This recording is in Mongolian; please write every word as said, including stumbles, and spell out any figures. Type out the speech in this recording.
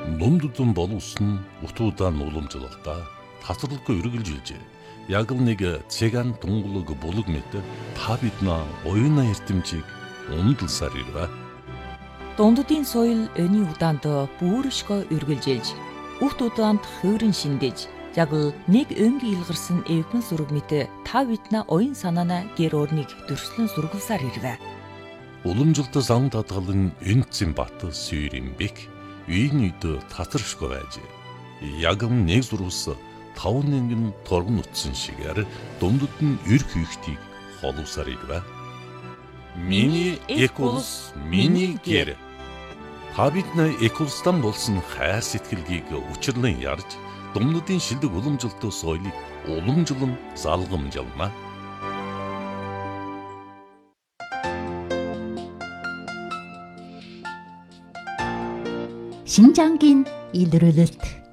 Дундудун боловсон утуудан уламжлалта тасралгүй үргэлжилжээ. Яг л нэг цэган тунгалаг булаг мэт та биднээ оюуна эрдэмжийг умдалсаар ирвэ. Дундудын соёл өний удаанд бүршгөө үргэлжилж, урт удаанд хувирын шиндэж, яг л нэг өнгийн илгарсан эвгэн зураг мэт та биднээ оюун санаана гэр орныг дөрслөн сургалсаар ирвэ. Уламжлалт зам татгалан энцэн бат сүйрийн бэк үйн үйд татаршгүй байж. Яг нэг зурвас тав нэгэн торгон утсан шигээр дундад нь эрх ихтийг холуусаар ирвэ. Миний эколс, миний гэр. Та биднээ эколстан болсон хайр сэтгэлгийг учирлан ярьж, дундадын шилдэг уламжлалт соёлыг уламжлан залгамжлана. Шинжангийн илрүүлэлт